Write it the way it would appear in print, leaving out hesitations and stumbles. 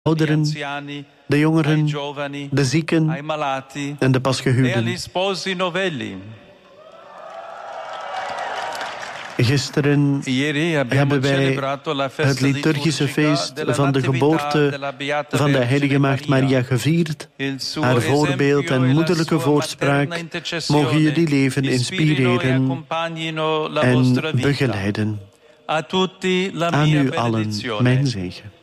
ouderen, de jongeren, de zieken en de pasgehuwden. Gisteren hebben wij het liturgische feest van de geboorte van de heilige maagd Maria gevierd. Haar voorbeeld en moederlijke voorspraak mogen jullie leven inspireren en begeleiden. Aan u allen mijn zegen.